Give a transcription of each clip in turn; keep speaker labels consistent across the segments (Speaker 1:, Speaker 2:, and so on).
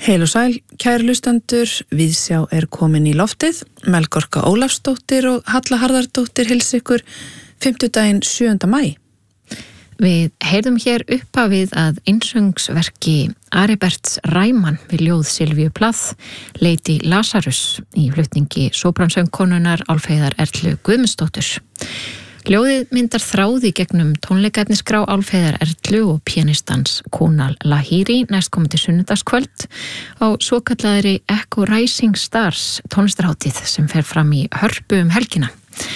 Speaker 1: Heil og sæl, kæru hlustendur, Viðsjá komin í loftið, Melkorka Ólafsdóttir og Halla Harðardóttir hilsa ykkur 5. 7. maí.
Speaker 2: Við heyrðum hér upphafið að einsöngsverki Ariberts Ræman við ljóð Silvíu Plath, Lady Lazarus í flutningi sópransöngkonunnar Álfheiðar Erlu Guðmundsdóttur. Ljóðið myndar þráði gegnum tónleikaefnisskrá Álfheiðar Erlu og pianistans Kunal Lahiri næstkomandi sunnudagskvöld á svokallaðri Echo Rising Stars tónlistarhátíð sem fer fram í Hörpu helgina.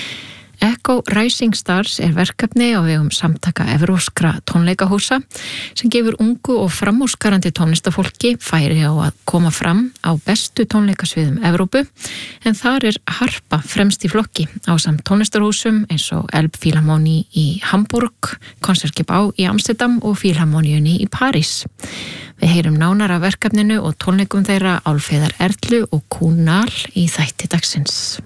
Speaker 2: Echo Rising Stars verkefni á vegum samtaka evrópskra tónleikahúsa sem gefur ungu og framúrskarandi tónlistafólki færi á að koma fram á bestu tónleikasviðum Evrópu en þar harpa fremst í flokki ásamt tónlistarhúsum eins og Elbphilharmonie í Hamburg, Concertgebouw í Amsterdam og Philharmoniunni í París. Við heyrum nánar af verkefninu og tónleikum þeirra Álfheiðar Erlu og Kunal í þætti dagsins.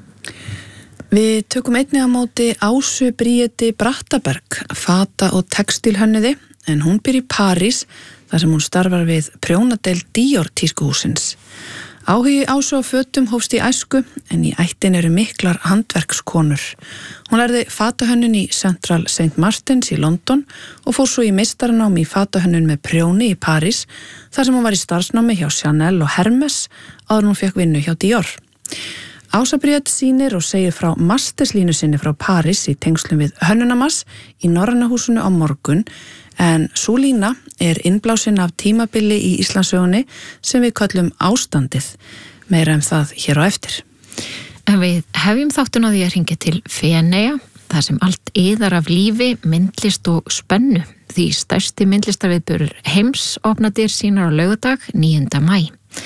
Speaker 1: Við tökum einnig á móti Ásu Bríeti Brattaberg, fata- og textílhönnuði, en hún býr í París þar sem hún starfar við prjónadeild Dior tískuhússins. Áhugi Ásu á fötum hófst í æsku en í ættin miklar handverkskonur. Hún lærði fatahönnun í Central St. Martins í London og fór svo í meistaranám í fatahönnun með prjóni í París þar sem hún var í starfsnámi hjá Chanel og Hermes áður en hún fékk vinnu hjá Dior. Ása Bríet sýnir og segir frá masterslínu sinni frá París í tengslum við Hönnunarmars í Norræna húsinu á morgun en sú lína innblásin af tímabili í Íslandssögunni sem við köllum ástandið. Meira það hér á eftir.
Speaker 2: En við hefjum þáttun á því að hringja til Feneyja, þar sem allt iðar af lífi, myndlist og spennu. Því stærsti myndlistarviðburður heims opnaðir sínar á laugardag 9. maí.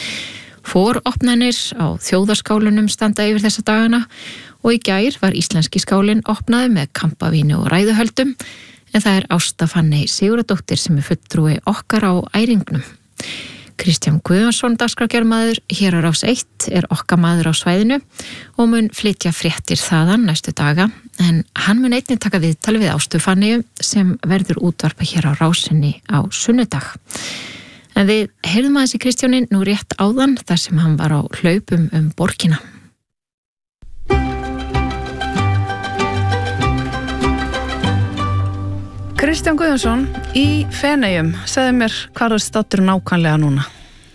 Speaker 2: Foropnanir á þjóðarskálunum standa yfir þessa dagana og í gær var íslenski skálinn opnaði með kampavíni og ræðuhöldum en það Ásta Fanney Sigurðardóttir sem fulltrúi okkar á æringnum. Kristján Guðjónsson dagskrárgerðarmaður hér á Rás 1 okkar maður á svæðinu og mun flytja fréttir þaðan næstu daga en hann mun einnig taka viðtal við Ástu Fanneyju sem verður útvarpa hér á Rásinni á sunnudag. En við heyrðum aðeins í Kristjánin nú rétt áðan þar sem hann var á hlaupum borgina.
Speaker 1: Kristján Guðjónsson í Feneyjum, segðu mér hvað staddur nákvæmlega núna?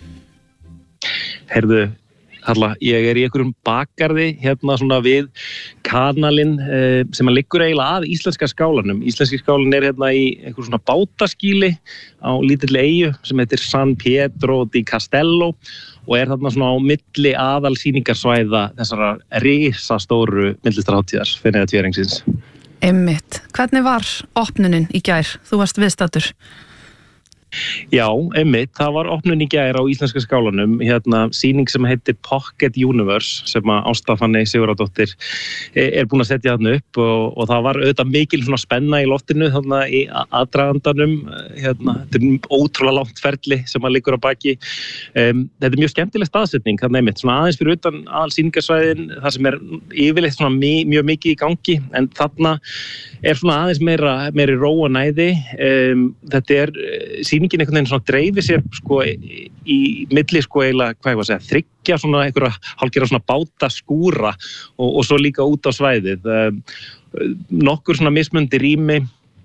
Speaker 3: Heyrðu, Halla, ég í einhverjum bakgarði hérna svona við kanalinn sem liggur eiginlega að íslenska skálanum. Íslenski skálinn hérna í einhver svona bátaskýli á lítilli eyju sem heitir San Pietro di Castello og þarna svona á milli aðalsýningarsvæða þessara risastóru myndlistarhátíðar Feneyjatvíæringsins.
Speaker 1: Einmitt. Hvernig var opnunin í gær? Þú varst viðstaddur.
Speaker 3: Já, einmitt, það var opnun í gær á íslenska skálanum, sýning sem heitir Pocket Universe sem Ásta Fanney Sigurðardóttir búin að setja þarna upp og það var auðvitað mikil svona spenna í loftinu þarna í aðdragandanum, þetta ótrúlega langt ferli sem liggur á baki. Þetta mjög skemmtileg staðsetning, þarna einmitt, svona aðeins fyrir utan aðalsýningarsvæðin, það sem yfirleitt svona mjög mikið í gangi, en þarna svona aðeins meiri ró og næði. Þetta sýningin einhvern veginn svona dreifir sér sko í milli sko eiginlega, hvað ég var að segja, þriggja svona einhverja hálfgerða svona bátaskúra og svo líka út á svæðið. Nokkur svona mismunandi rými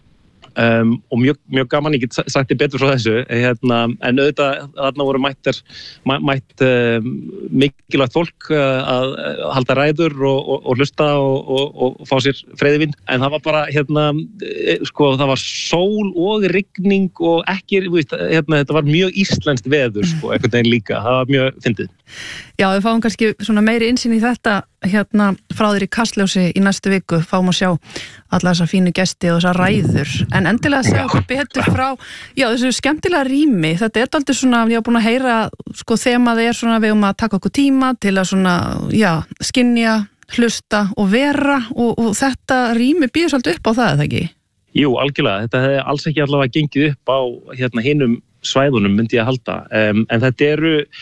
Speaker 3: og mjög gaman, ég get sagt þér betur frá þessu, en auðvitað þarna voru mætt mikilvægt fólk að halda ræður og hlusta og fá sér freyðivín, en það var bara sko það var sól og rigning og ekki, þetta var mjög íslenskt veður sko, einhvern veginn líka, það var mjög fyndið.
Speaker 1: Já, við fáum kannski svona meiri innsýn í þetta frá þér í Kastljósi í næstu viku, fáum að sjá alla þessa fínu gesti og þessa ræður, en endilega segja okkur betur frá þessu skemmtilega rými. Þetta dálítið svona, ég var búin að heyra sko þemað svona við að taka okkur tíma til að svona, skynja, hlusta og vera og þetta rými býður svolítið upp á það, eða ekki?
Speaker 3: Jú, algjörlega, þetta hefði alls ekki allavega gengið upp á hinum svæðunum, myndi ég að halda, en þetta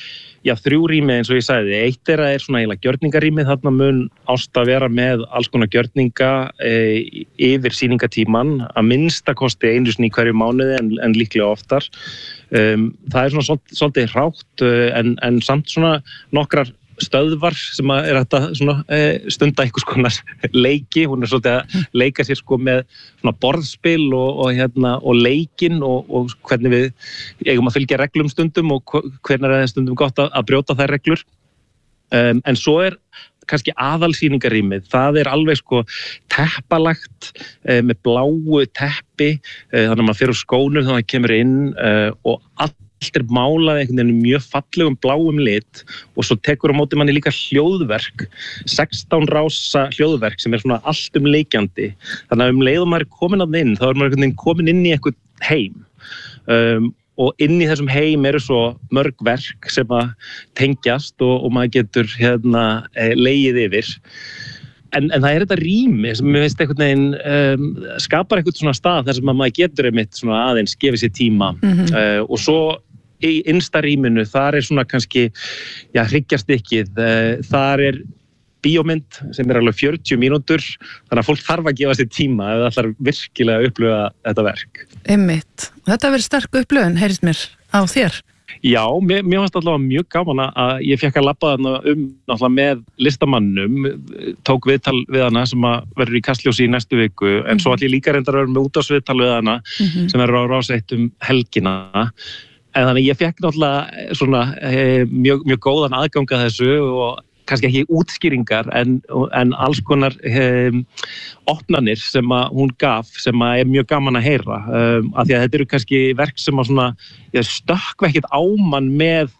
Speaker 3: Já, 3 rými eins og ég sagði. Eitt þeirra svona eiginlega gjörningarýmið, þarna mun Ásta vera með alls konar gjörninga yfir sýningatíman, að minnsta kosti einu sinni í hverju mánuði en líklega oftar. Það svona svolítið hrátt en samt svona nokkrar stöðvar sem er hægt að stunda einhvers konar leiki. Hún svolítið að leika sér með svona borðspil og leikinn og hvernig við eigum að fylgja reglum stundum og hvernig er það stundum gott að brjóta þær reglur. En svo kannski aðalsýningarýmið, það alveg teppalagt með bláu teppi, þannig að maður fer úr skónum þannig að kemur inn og allt málað einhvern veginn mjög fallegum bláum lit og svo tekur á móti manni líka hljóðverk, 16 rása hljóðverk sem svona alltumleikjandi. Þannig að leið og maður komin að inn, þá maður einhvern veginn komin inn í einhvern heim. Og inn í þessum heim eru svo mörg verk sem að tengjast og maður getur legið yfir. En það þetta rými sem mér finnst einhvern veginn skapar einhvern svona stað þar sem maður getur einmitt svona aðeins gefið sér tíma og svo í innsta rýminu, þar svona kannski hryggjarstykkið, þar bíómynd sem alveg 40 mínútur, þannig að fólk þarf að gefa sér tíma ef það ætlar virkilega að upplifa þetta verk.
Speaker 1: Einmitt. Þetta verið sterk upplifun, heyrist mér, á þér.
Speaker 3: Já, mér fannst allavega mjög gaman að ég fékk að labba þarna náttúrulega með listamannum, tók viðtal við hana sem verður í Kastljósi í næstu viku, en svo ætla ég líka reyndar að vera með útvarpsviðtal við hana sem verður á Rás 1 helgina. En þannig ég fékk náttúrulega svona mjög góðan aðgang að þessu og kannski ekki útskýringar en alls konar opnanir sem hún gaf sem mjög gaman að heyra af því að þetta eru kannski verk sem stökkva ekkert á mann með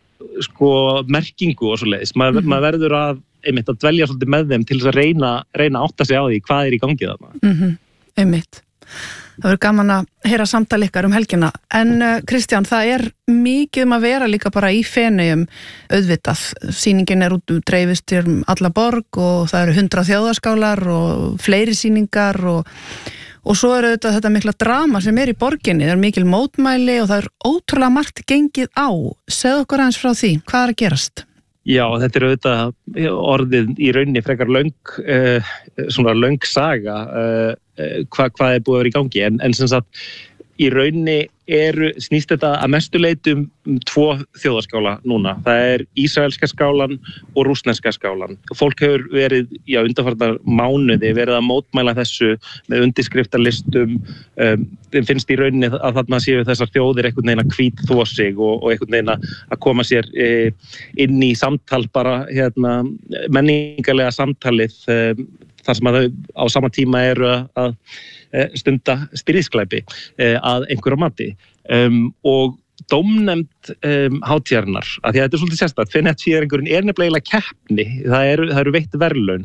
Speaker 3: merkingu og svoleiðis. Maður verður að dvelja svolítið með þeim til þess að reyna að átta sig á því hvað í gangi þarna.
Speaker 1: Einmitt. Það verður gaman að heyra samtal ykkar helgina. En Kristján, það mikið að vera líka bara í Feneyjum auðvitað. Sýningin út dreifist alla borg og það eru 100 þjóðaskálar og fleiri sýningar og svo auðvitað þetta mikla drama sem í borginni. Það mikil mótmæli og það ótrúlega margt gengið á. Segðu okkur aðeins frá því, hvað að gerast?
Speaker 3: Já, þetta auðvitað orðið í rauninni frekar löng saga hvað búið að vera í gangi en sem sagt í rauninni snýst þetta að mestu leyti um 2 þjóðaskála núna. Það ísraelska skálan og rússneska skálan. Fólk hefur verið undanfarnar mánuði verið að mótmæla þessu með undirskriftarlistum. Þeim finnst í rauninni að þarna séu þessar þjóðir einhvern veginn að hvítþvo sig og einhvern veginn að koma sér inn í samtal bara menningarlega samtalið þar sem að þau á sama tíma eru að stunda stríðsglæpi að einhverju mati og dómnefnd hátíðarinnar, af því að þetta svolítið sérstakt, Feneyjatvíæringurinn nefnilega keppni, það eru veitt verðlaun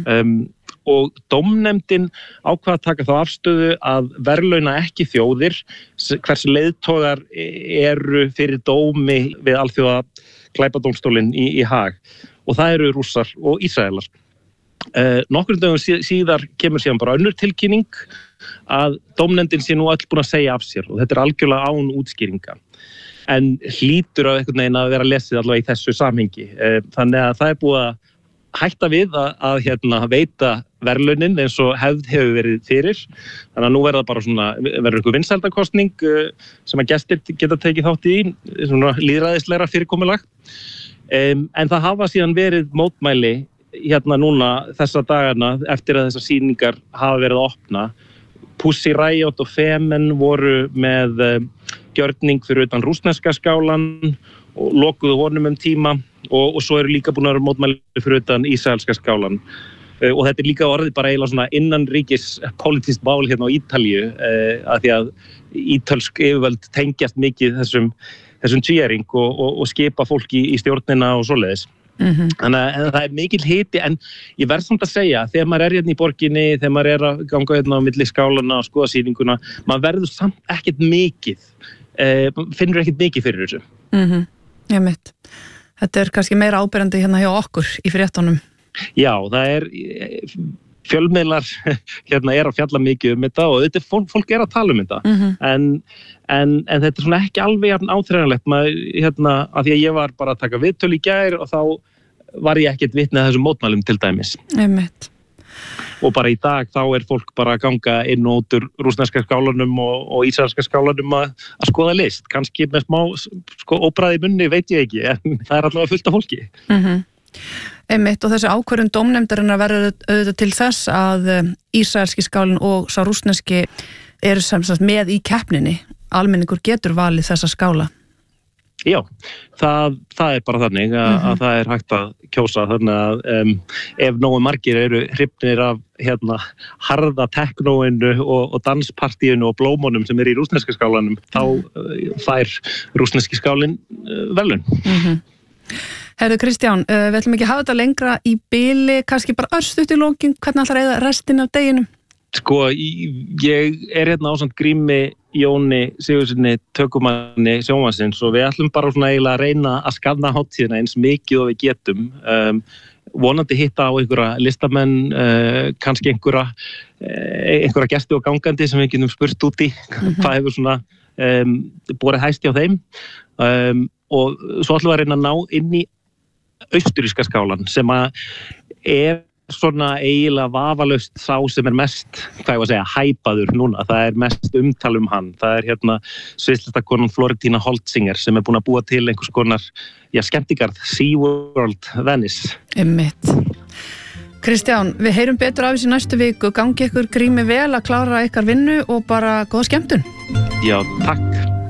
Speaker 3: og dómnefndin ákvað að taka þá afstöðu að verðlauna ekki þjóðir hversu leiðtogar eru fyrir dómi við alþjóða glæpadómstólinn í Haag og það eru Rússar og Ísraelar. Nokkrum dögum síðar kemur síðan bara önnur tilkynning að dómnefndin sé nú öll búin að segja af sér og þetta algjörlega án útskýringa en hlýtur á einhvern veginn að vera lesið allavega í þessu samhengi þannig að það búið að hætta við að veita verðlaunin eins og hefur verið fyrir þannig að nú verður einhver vinsældakosning sem að gestir geta tekið þátt í svona lýðræðislegra fyrirkomulag en það hafa síðan verið mótmæli núna þessa dagana eftir að þessar sýningar hafa verið að opna. Pussy Riot og Femen voru með gjörning fyrir utan rússneska skálan og lokuðu honum tíma og svo eru líka búin að vera mótmæli fyrir utan ísraelska skálan og þetta líka orðið bara eiginlega svona innanríkis pólitískt mál á Ítalíu af því að ítölsk yfirvöld tengjast mikið þessum tvíæring og skipa fólki í stjórnina og svoleiðis. Þannig að það mikill hiti en ég verð samt að segja þegar maður í borginni, þegar maður að ganga á milli skálana og skoða sýninguna maður verður samt ekkert mikið finnur ekkert mikið fyrir þessu.
Speaker 1: Einmitt. Þetta kannski meira áberandi hjá okkur í fréttunum.
Speaker 3: Já, það fjölmiðlar að fjalla mikið þetta og þetta fólk að tala þetta en þetta svona ekki alveg jafn áþreifanlegt að því að ég var bara að taka viðtöl í gær og þá var ég ekkert vitni að þessum mótmælum til dæmis.
Speaker 1: Einmitt.
Speaker 3: Og bara í dag þá fólk bara að ganga inn og út úr rússneska skálanum og ísraelska skálanum að skoða list, kannski með smá óbræði munni, veit ég ekki, en það allavega fullt af fólki.
Speaker 1: Einmitt, og þessi ákvörðun dómnefndarinnar verður auðvitað til þess að ísraelski skálinn og sá rússneski eru sem sagt með í keppninni, almenningur getur valið þessa skála.
Speaker 3: Já, það bara þannig að það hægt að kjósa, þannig að ef nógu margir eru hrifnir af harða teknóinu og danspartíinu og blómunum sem í rússneska skálanum, þá fær rússneski skálinn verðlaun.
Speaker 1: Herðu Kristján, við ætlum ekki að hafa þetta lengra í bili, kannski bara örstutt í lokin, hvernig ætlar að eyða restin af deginum?
Speaker 3: Ég ásamt Grími Jóni Sigurðssyni tökumanni sjónvarpsins og við ætlum bara svona eiginlega að reyna að skanna hátíðina eins mikið og við getum. Vonandi hitta á einhverja listamenn, kannski einhverja gesti og gangandi sem við getum spurt út í hvað hefur svona borið hæst hjá þeim og svo ætlum við að reyna að ná inn í austuríska skálan sem svona eiginlega vafalaust sá sem mest, hæpaður núna, það mest umtal hann, það sviðslistakonan Florentína Holtzinger sem búin að búa til einhvers konar, skemmtigarð, SeaWorld Venice.
Speaker 1: Einmitt. Kristján, við heyrum betur af þessu næstu viku, gangi ykkur Grími vel að klára ykkar vinnu og bara góða skemmtun.
Speaker 3: Já, takk.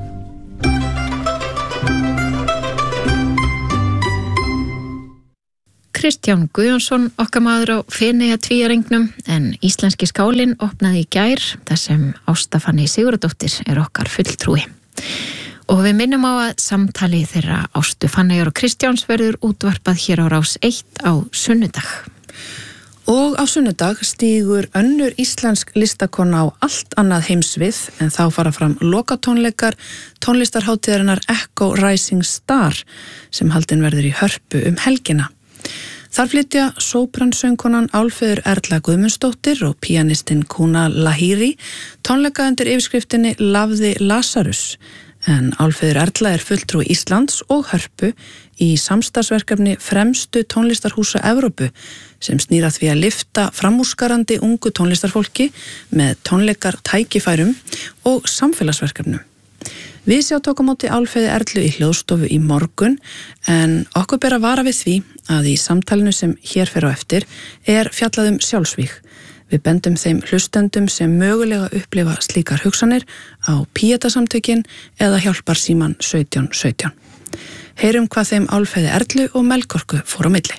Speaker 2: Kristján Guðjónsson, okkar maður á Feneyja tvíarengnum, en íslenski skálinn opnaði í gær, þar sem Ásta Fanný Sigurðardóttir okkar fulltrúi. Og við minnum á að samtali þeirra Ástu Fannyjar og Kristjáns verður útvarpað hér á Rás 1 á sunnudag.
Speaker 1: Og á sunnudag stígur önnur íslensk listakona á allt annað heimsvið, en þá fara fram lokatónleikar tónlistarhátíðarinnar Echo Rising Star sem haldin verður í Hörpu helgina. Þar flytja sópransöngkonan Álfheiður Erla Guðmundsdóttir og píanistinn Kuna Lahiri tónleika undir yfirskriftinni Lafði Lazarus, en Álfheiður Erla fulltrúi Íslands og Hörpu í samstarfsverkefni fremstu tónlistarhúsa Evrópu sem snýr að því að lyfta framúrskarandi ungu tónlistarfólki með tónleikar tækifærum og samfélagsverkefnum. Við tókum á móti Álfheiði Erlu í hljóðstofu í morgun, en okkur ber að vara við því að í samtalinu sem hér fer á eftir fjallað sjálfsvíg. Við bendum þeim hlustendum sem mögulega upplifa slíkar hugsanir á Píetasamtökin eða hjálparsíman 1717. Heyrum hvað þeim Álfheiði Erlu og Melkorku fór á milli.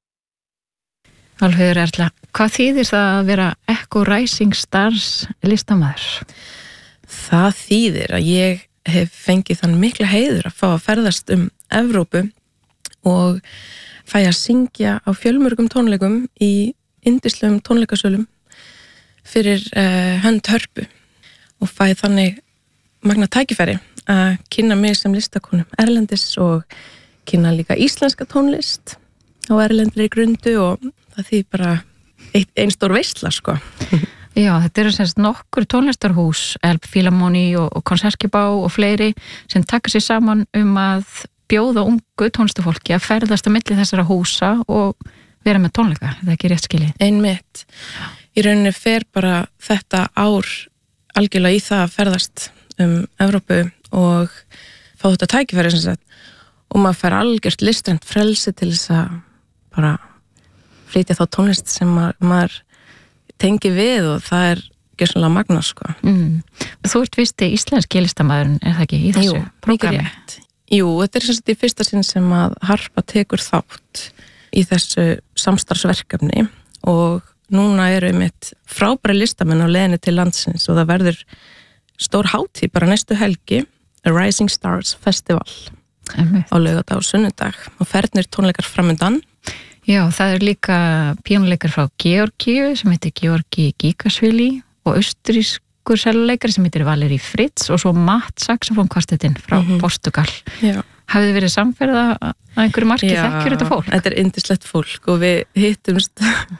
Speaker 2: Álfheiður Erla, hvað þýðir það að vera Echo Rising Stars listamaður?
Speaker 4: Það þýðir að ég hef fengið þann mikla heiður að fá að ferðast Evrópu og fæ að syngja á fjölmörgum tónleikum í yndislegum tónleikasölum fyrir hönd Hörpu og fæ þannig magna tækifæri að kynna mig sem listakonu erlendis og kynna líka íslenska tónlist á erlendri grundu og það þýðir bara ein stór veisla
Speaker 2: Já, þetta eru semst nokkur tónlistarhús, Elb Philharmonie og Konsertgebá og fleiri sem taka sér saman að bjóða ungu tónlistarfólki að ferðast á milli þessara húsa og vera með tónleika, það ekki rétt skilið?
Speaker 4: Einmitt. Í rauninni fer bara þetta ár algjörlega í það að ferðast Evrópu og fá þetta tækifæri sem sagt og maður fær algjört listrænt frelsi til þess að bara flytja þá tónlist sem maður tengi við og það gjörsamlega magna
Speaker 2: Þú ert visti íslenski listamaðurinn, það ekki, í þessu prógrami?
Speaker 4: Jú, þetta sem sagt í fyrsta sinn sem að Harpa tekur þátt í þessu samstarfsverkefni og núna einmitt frábæri listamenn á leiðinni til landsins og það verður stór hátíð bara næstu helgi, A Rising Stars Festival á laugardag og sunnudag og fernir tónleikar framundan.
Speaker 2: Já, það líka píanuleikar frá Georgíu sem heitir Georgi Gigasvili og austrískur seljuleikari sem heitir Valeri Fritz og svo Matt saxofónkvartettinn frá Portugal.
Speaker 4: Já.
Speaker 2: Hafið þið verið samferða að einhverju marki þekkjur þetta fólk?
Speaker 4: Þetta yndislegt fólk og við hittumst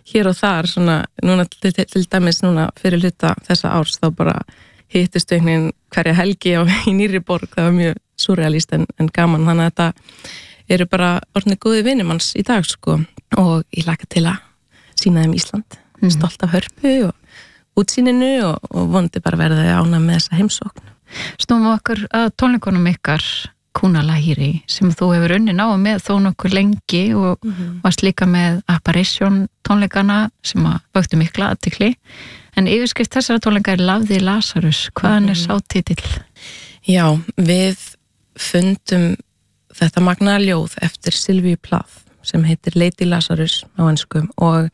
Speaker 4: hér og þar svona, núna til dæmis núna fyrir hluta þessa árs þá bara hittust einhvern hverja helgi í nýrri borg, það var mjög surrealist en gaman, þannig að þetta eru bara orðnir góði vinnumanns í dag sko og ég laka til að sýna þeim Ísland, stolt af Hörpu og útsýninu og vonandi bara verði ánægð með þessa heimsókn.
Speaker 2: Snúum okkur að tónleikunum ykkar Kúnalægiri sem þú hefur unnið náðu með þó nokkur lengi og varst líka með Apparition tónleikana sem að vöktu mikla athygli. En yfirskrift þessara tónleika Lafði Lazarus. Hvaðan sá titill?
Speaker 4: Já, við fundum þetta magnaða ljóð eftir Sylvíu Plath sem heitir Lady Lazarus á ensku og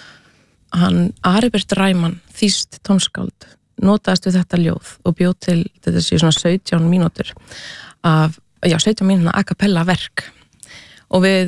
Speaker 4: Aribert Reimann, þýskt tónskáld, notaðist við þetta ljóð og bjóð til þetta séu svona 17 mínútur af 17 mínúna a cappella verk og við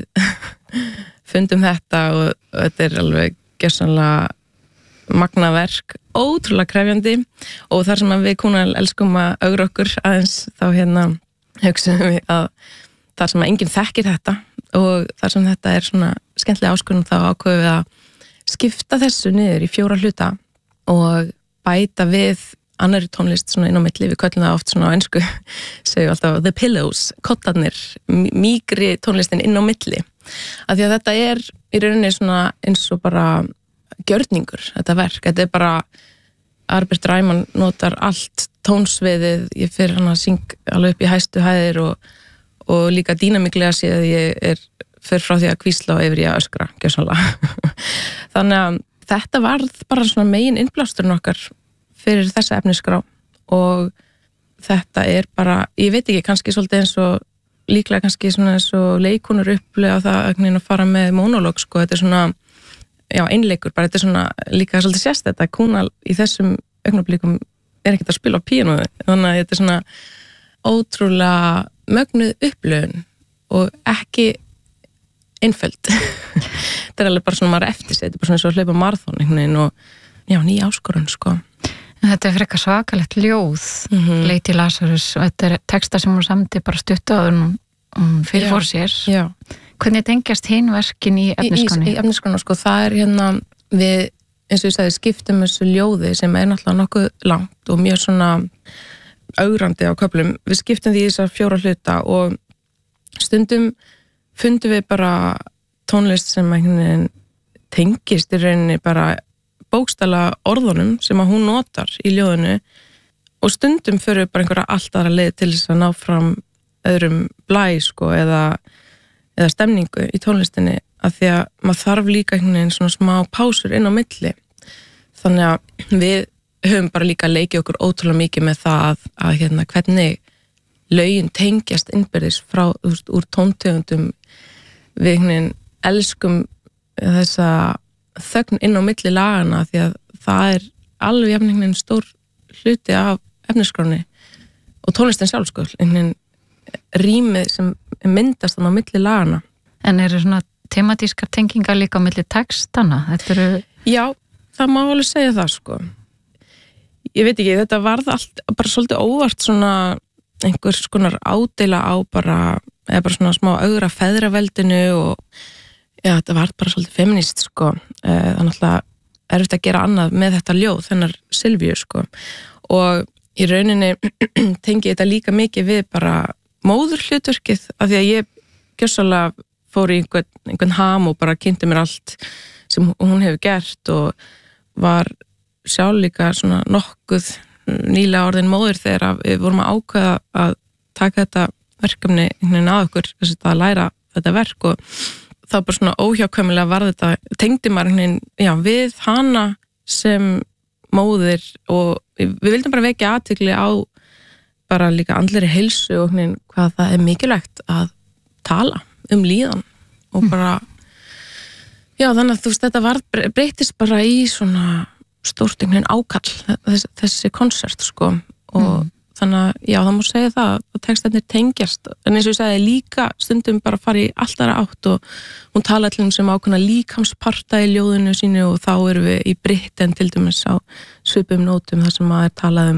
Speaker 4: fundum þetta og þetta alveg gersamlega magnað verk, ótrúlega krefjandi og þar sem við Kúnal elskum að augra okkur aðeins þá hugsaðum við að þar sem að enginn þekkir þetta og þar sem þetta svona skemmtilega áskorun þá ákveðum við að skipta þessu niður í 4 hluta og bæta við annarri tónlist svona inn á milli, við köllum það oft svona á ensku, segjum alltaf The Pillows, kottarnir, mýgri tónlistin inn á milli. Af því að þetta í rauninni svona eins og bara gjörningur, þetta verk. Þetta bara, Aribert Reimann notar allt tónsviðið, ég fyrir hann að syng alveg upp í hæstu hæðir og líka dýnamiklega séð að ég fyrir frá því að hvísla og yfir í að öskra, gjörsamlega. Þannig að þetta varð bara svona megin innblásturinn okkar fyrir þessa efnisgrá og þetta bara, ég veit ekki, kannski svolítið eins og líklega kannski svona eins og leikunur upplega það að fara með monólóg sko, þetta svona, einleikur, bara þetta svona líka svolítið sérst þetta, Kúnal í þessum augnablikum ekkert að spila á píanu, þannig að þetta svona ótrúlega mögnuð upplöfun og ekki einföld. Þetta alveg bara svona maður eftir sig, þetta bara svona eins og að hlaupa maraþon einhvern veginn og ný áskorun sko.
Speaker 2: Þetta frekar svakalegt ljóð, Lady Lazarus, og þetta texta sem hún samti bara stuttaður hún fyrir fór sér.
Speaker 4: Já.
Speaker 2: Hvernig tengjast hinn verkin í efniskránni?
Speaker 4: Í efniskránni, sko, það við, eins og ég sagði, skiptum þessu ljóði sem náttúrulega nokkuð langt og mjög svona augrandi á köflum. Við skiptum því í þessar 4 hluta og stundum fundum við bara tónlist sem tengist í rauninni bara bókstala orðunum sem að hún notar í ljóðinu og stundum fyrir bara einhverja allt aðra leið til þess að ná fram öðrum blæ sko eða stemningu í tónlistinni af því að maður þarf líka einhvern veginn svona smá pásur inn á milli þannig að við höfum bara líka leikið okkur ótrúlega mikið með það að hvernig lögin tengjast innbyrðis frá úr tóntegundum við einhvern veginn elskum þessa þögn inn á milli lagana því að það alveg jafn stór hluti af efniskránni og tónlistin sjálf sko, rýmið sem myndast þannig á milli lagana.
Speaker 2: En eru svona tematískar tengingar líka á milli textana?
Speaker 4: Já, það má alveg segja það sko. Ég veit ekki, þetta varð allt bara svolítið óvart svona einhvers konar ádeila á eða bara svona smá augra feðraveldinu og já, þetta var bara svolítið feminist sko, það náttúrulega erfitt að gera annað með þetta ljóð, þennar Sylvíu sko og í rauninni tengi þetta líka mikið við bara móðurhlutverkið af því að ég gjörsamlega fór í einhvern ham og bara kynnti mér allt sem hún hefur gert og var sjálf líka svona nokkuð nýlega orðin móðir þegar við vorum að ákveða að taka þetta verkefni einhvern veginn að okkur þess að læra þetta verk og þá bara svona óhjákvæmilega var þetta, tengdi maður við hana sem móðir og við vildum bara vekja athygli á bara líka andlegri heilsu og hvað það mikilvægt að tala líðan og bara þannig að þetta breytist bara í svona stórt ákall þessi konsert sko og þannig að það má segja það að textarnir tengjast en eins og ég sagði líka stundum bara fara í allt aðra átt og hún tala allir sem ákveðna líkamsparta í ljóðinu sínu og þá erum við í Britten til dæmis á svipum nótum þar sem maður talað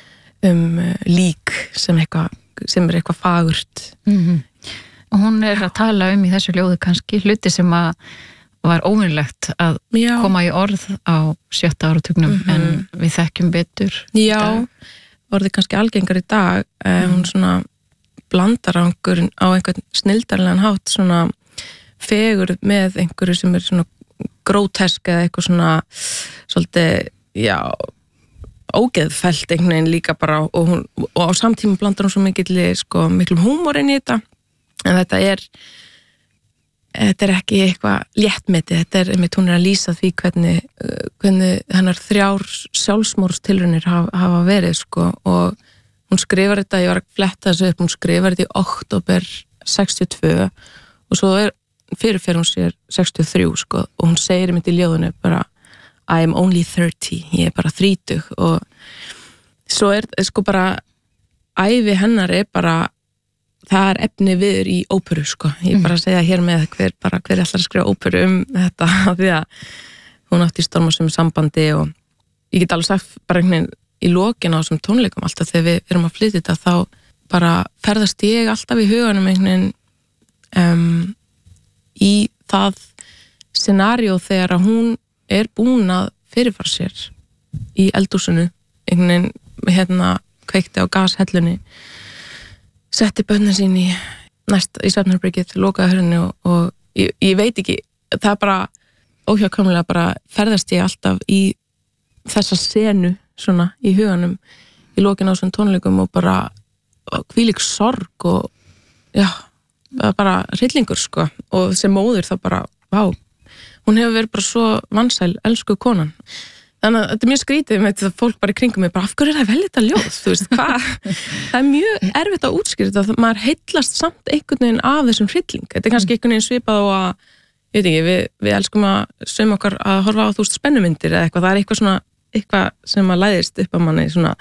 Speaker 4: lík sem eitthvað fagurt.
Speaker 2: Og hún að tala í þessu ljóðu kannski hluti sem að var óvinnlegt að koma í orð á 7. áratugnum en við þekkjum betur.
Speaker 4: Já, orðið kannski algengar í dag, hún svona blandar á einhvern snildarlegan hátt svona fegur með einhverju sem svona grótesk eða eitthvað svona svolítið, ógeðfellt einhvern veginn líka bara og á samtíma blandar hún svo miklum húmor inn í þetta en þetta er ekki eitthvað léttmeti, hún að lýsa því hvernig hennar 3 sjálfsmorðstilraunir hafa verið og hún skrifar þetta, ég var að fletta þessu upp, hún skrifar þetta í október 62 og svo fyrirfer hún sér 63 og hún segir í ljóðinu bara I am only 30, ég bara 30 og svo bara ævi hennar bara það efni viður í óperu ég bara segja hér með hver ætlar að skrifa óperu þetta því að hún átti í stormasum sambandi og ég get alveg sagt bara einhvern veginn í lokin á þessum tónleikum alltaf þegar við erum að flytja þetta þá bara ferðast ég alltaf í huganum einhvern veginn í það scenario þegar að hún búin að fyrirfara sér í eldhúsinu einhvern veginn kveikti á gashellunni setti börnin sín í svefnherbergið, lokaði hurðinni og ég veit ekki, það bara óhjákvæmlega bara ferðast ég alltaf í þessa senu svona í huganum í lokin á þessum tónleikum og bara hvílík sorg og bara hryllingur og sem móðir þá bara, vá hún hefur verið bara svo vansæl, elsku konan þannig að þetta mjög skrítið með þetta fólk bara í kringum mig, bara af hverju það vel þetta ljóð, þú veist, hvað það mjög erfitt að útskýra þetta maður heillast samt einhvern veginn af þessum hrylling, þetta kannski einhvern veginn svipað og að, ég veit ekki, við elskum að sögum okkar að horfa á spennumyndir eða eitthvað, það eitthvað svona, eitthvað sem að læðist upp að manni svona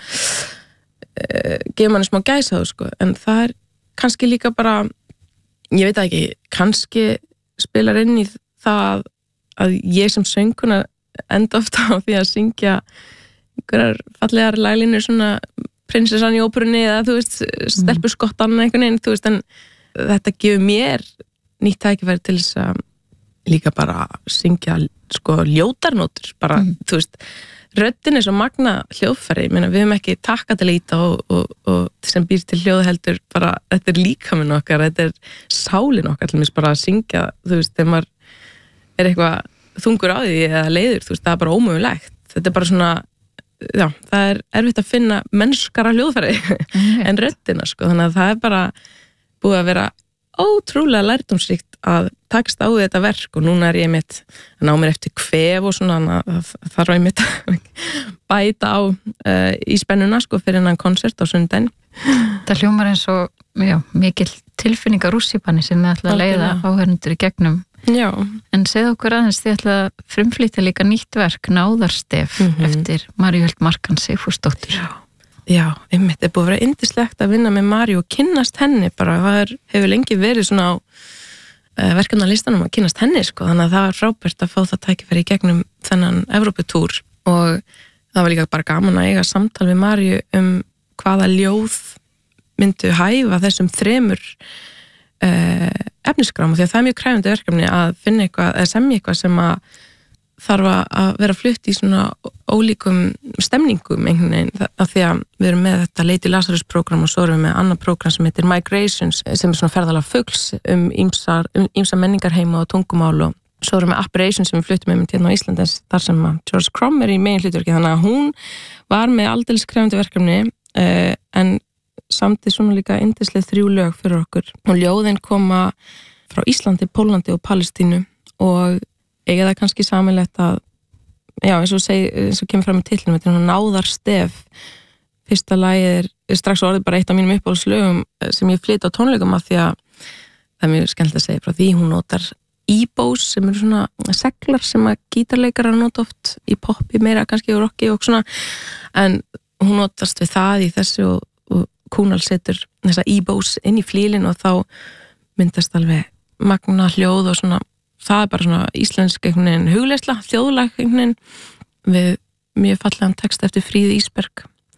Speaker 4: gefa manni smá gæsaðu, en það kannski líka bara ég veit ekki, kannski spilar inn í það að ég sem sönguna enda ofta á því að syngja einhverjar fallegar laglínur svona prinsessan í óperunni eða þú veist, stelpuskottan einhvern veginn, þú veist, en þetta gefur mér nýtt tækifæri til þess að líka bara syngja ljótarnótur, bara, þú veist röddin svo magna hljóðfæri, við höfum ekki takka til að íta og sem býr til hljóð heldur bara, þetta líkaminn okkar, þetta sálin okkar, til mér bara að syngja, þú veist, þegar maður eitthvað þungur á því eða leiður, þú veist, það bara ómögulegt, þetta bara svona, það erfitt að finna mennskara hljóðfæri en röddina, þannig að það bara búið að vera ótrúlega lærdómsríkt að takast á þetta verk og núna ég mitt að ná mér eftir kvef og svona þarf ég mitt að bæta á í spennuna fyrir hennan konsert á sundaginn.
Speaker 2: Það hljómar eins og mikil tilfinning á rússípanni sem við ætla að leiða áhörnundur í gegnum.
Speaker 4: Já.
Speaker 2: En segð okkur aðeins, þið ætla að frumflytja líka nýtt verk, Náðarstef eftir Maríu Markan Sigfúsdóttur.
Speaker 4: Já, einmitt, búið að vera yndislegt að vinna með Maríu og kynnast henni bara, það hefur lengi verið svona á verkefnalistanum að kynnast henni, þannig að það var frábært að fá það tækifæri í gegnum þennan Evróputúr og það var líka bara gaman að eiga samtal við Maríu hvaða ljóð myndu hæfa þessum 3 efnisgráma, því að það er mjög kræfandi verkefni að finna eitthvað, eða semja eitthvað sem að þarf að vera flutt í svona ólíkum stemningum einhvern veginn, af því að við erum með þetta Lady Lazarus program og svo erum við með annað program sem heitir Migrations, sem er svona ferðalag fugls ýmsa menningarheima og tungumál og svo erum við Apparition sem við fluttum með hérna á Íslandi þar sem að George Crumb í megin hlutverki, þannig að hún var með aldeilis krefandi verkefni en samtið svona líka yndislega 3 lög fyrir okkur og ljóðin koma frá Íslandi, Pólandi og Palestínu og eiga það kannski samilegt að eins og kemur fram í titlinum, þetta er Náðarstef. Fyrsta lagið strax orðið bara eitt af mínum uppáhaldslögum sem ég flyt á tónleikum af því að það er mjög skemmtilegt að segja frá því, hún notar e-bows sem eru svona seglar sem að gítarleikarar nota oft í poppi meira kannski og rocki og svona, en hún notast við það í þessu og Kúnal setur þessa e-bows inn í flílinn og þá myndast alveg magna hljóð og svona, það er bara svona íslensk einhvern veginn hugleysla, þjóðlag einhvern veginn við mjög fallegan text eftir Fríðu Ísberg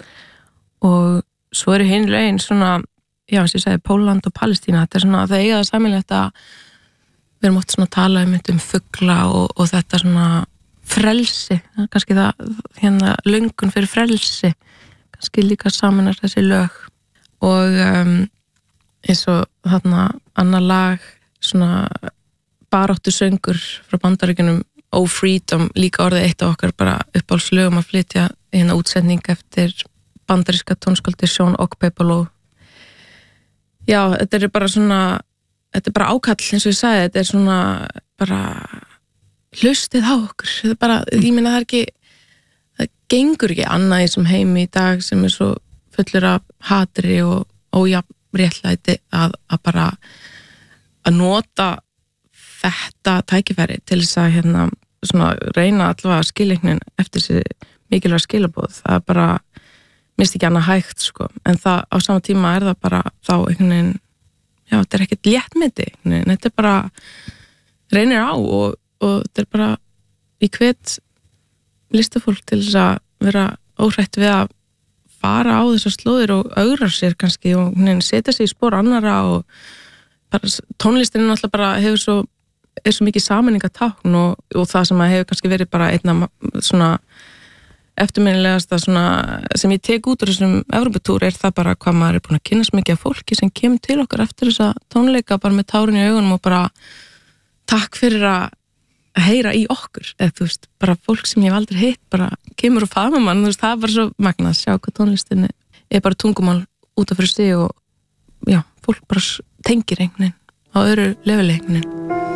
Speaker 4: og svo eru hinn lögin svona, eins og ég segi Póland og Palestína, þetta er svona, það eiga það sameiginlegt að við erum oft svona að tala fugla og þetta svona frelsi, kannski það hérna löngun fyrir frelsi, kannski líka saminar þessi lög og eins og þarna annar lag svona baráttu söngur frá Bandaríkjunum Oh Freedom, líka orðið eitt af okkar bara uppáhaldslögum að flytja hérna útsending eftir bandaríska tónskáldi Sean Okpebolo. Já, þetta er bara svona þetta er bara ákall eins og ég sagði, þetta er svona bara hlustið á okkur, þetta er bara, ég meina það gengur ekki annað í þessum heimi í dag sem er svo fullur af hatri og ójafnréttlæti að bara að nota þetta tækifæri til þess að hérna svona reyna allavega að skilja eftir þessi mikilvæg skilaboð, það er bara minnst ekki annað hægt sko, en það á sama tíma er það bara þá einhvern veginn, já þetta er ekkert léttmeti, þetta er bara reynir á og þetta er bara í hvet listafólk til þess að vera óhrætt við að fara á þessar slóðir og ögra sér kannski og setja sig í spor annara og bara, tónlistin náttúrulega bara er svo mikið sameiningatákn og það sem hefur kannski verið bara einna svona eftirminnilegasta svona sem ég tek út úr þessum Evróputúr er það bara hvað maður er búin að kynnast mikið af fólki sem kemur til okkar eftir þessa tónleika bara með tárin í augunum og bara takk fyrir að heyra í okkur, eða þú veist, bara fólk sem ég hef aldrei hitt, bara kemur og faðma mann, þú veist, það er bara svo magnað að sjá hvað tónlistin er bara tungumál út af fyrir sig og já, fólk bara tengir einhvern veginn á öðru leveli einhvern veginn.